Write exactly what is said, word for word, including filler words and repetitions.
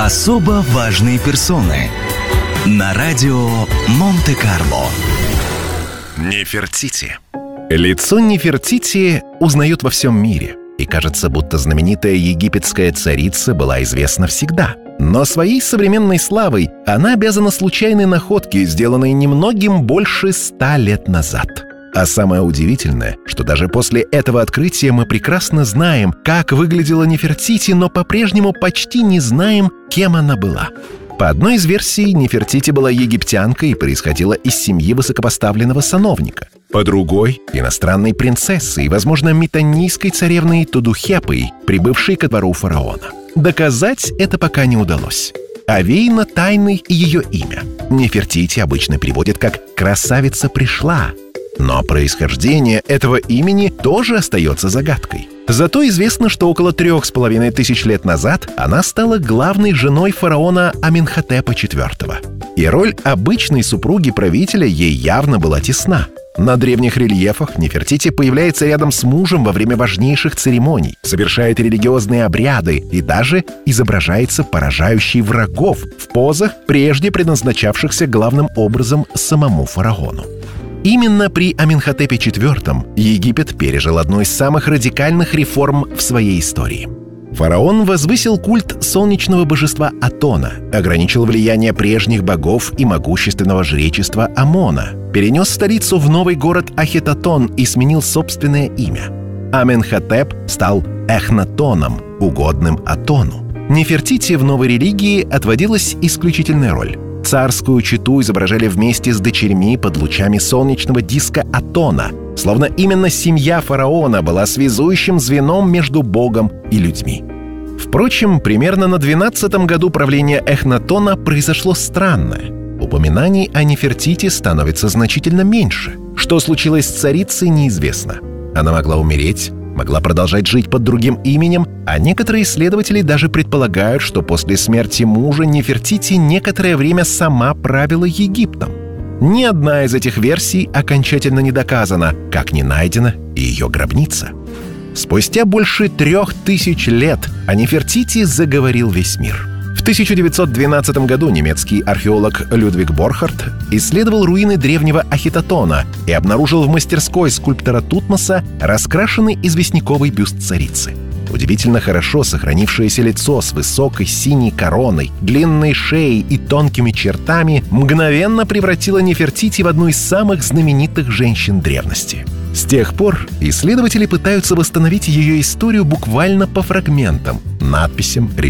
Особо важные персоны на радио Монте-Карло. Нефертити. Лицо Нефертити узнают во всем мире. И кажется, будто знаменитая египетская царица была известна всегда. Но своей современной славой она обязана случайной находке, сделанной немногим больше ста лет назад. А самое удивительное, что даже после этого открытия мы прекрасно знаем, как выглядела Нефертити, но по-прежнему почти не знаем, кем она была. По одной из версий, Нефертити была египтянкой и происходила из семьи высокопоставленного сановника. По другой – иностранной принцессой и, возможно, метанийской царевной Тудухепой, прибывшей ко двору фараона. Доказать это пока не удалось. Овеяно тайной ее имя. Нефертити обычно переводят как «красавица пришла». Но происхождение этого имени тоже остается загадкой. Зато известно, что около трех с половиной тысяч лет назад она стала главной женой фараона Аменхотепа четвёртого. И роль обычной супруги правителя ей явно была тесна. На древних рельефах Нефертити появляется рядом с мужем во время важнейших церемоний, совершает религиозные обряды и даже изображается поражающей врагов в позах, прежде предназначавшихся главным образом самому фараону. Именно при Аменхотепе четвёртом Египет пережил одну из самых радикальных реформ в своей истории. Фараон возвысил культ солнечного божества Атона, ограничил влияние прежних богов и могущественного жречества Амона, перенес столицу в новый город Ахетотон и сменил собственное имя. Аменхотеп стал Эхнатоном, угодным Атону. Нефертити в новой религии отводилась исключительная роль. Царскую чету изображали вместе с дочерьми под лучами солнечного диска Атона, словно именно семья фараона была связующим звеном между Богом и людьми. Впрочем, примерно на двенадцатом году правления Эхнатона произошло странное. Упоминаний о Нефертити становится значительно меньше. Что случилось с царицей, неизвестно. Она могла умереть, могла продолжать жить под другим именем, а некоторые исследователи даже предполагают, что после смерти мужа Нефертити некоторое время сама правила Египтом. Ни одна из этих версий окончательно не доказана, как не найдена и ее гробница. Спустя больше трех тысяч лет о Нефертити заговорил весь мир. В тысяча девятьсот двенадцатом году немецкий археолог Людвиг Борхард исследовал руины древнего Ахетотона и обнаружил в мастерской скульптора Тутмоса раскрашенный известняковый бюст царицы. Удивительно хорошо сохранившееся лицо с высокой синей короной, длинной шеей и тонкими чертами мгновенно превратило Нефертити в одну из самых знаменитых женщин древности. С тех пор исследователи пытаются восстановить ее историю буквально по фрагментам, надписям,